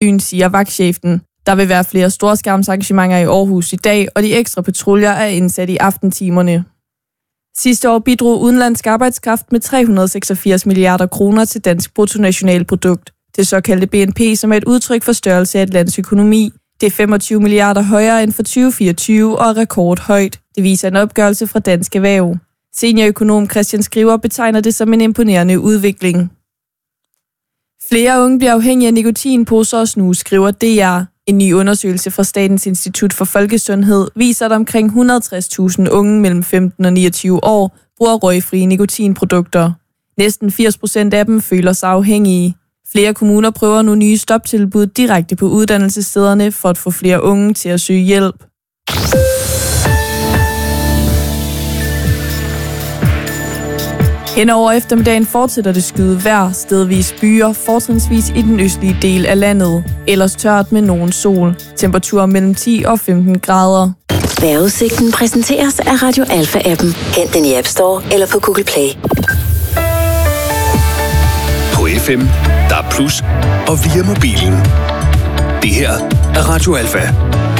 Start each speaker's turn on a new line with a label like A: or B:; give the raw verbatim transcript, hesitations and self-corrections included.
A: byen, siger vagtchefen. Der vil være flere storskærmsarrangementer i Aarhus i dag, og de ekstra patruljer er indsat i aftentimerne. Sidste år bidrog udenlandsk arbejdskraft med tre hundrede og seksogfirs milliarder kroner til dansk bruttonationalprodukt. Det såkaldte B N P, som er et udtryk for størrelse af et lands økonomi. Det er femogtyve milliarder højere end for tyve fireogtyve og er rekordhøjt. Det viser en opgørelse fra Dansk Erhverv. Seniorøkonom Christian Skriver betegner det som en imponerende udvikling. Flere unge bliver afhængige af nikotinposer og snus, skriver D R. En ny undersøgelse fra Statens Institut for Folkesundhed viser, at omkring et hundrede og tres tusind unge mellem femten og niogtyve år bruger røgfrie nikotinprodukter. Næsten firs procent af dem føler sig afhængige. Flere kommuner prøver nu nye stoptilbud direkte på uddannelsesstederne for at få flere unge til at søge hjælp. Hen over eftermiddagen fortsætter det skyde vejr, stedvis byer, fortrinsvis i den østlige del af landet. Ellers tørt med nogen sol. Temperaturer mellem ti og femten grader.
B: Vejrudsigten præsenteres af Radio Alfa-appen. Hent den i App Store eller på Google Play.
C: På F M, der er plus, og via mobilen. Det her er Radio Alfa.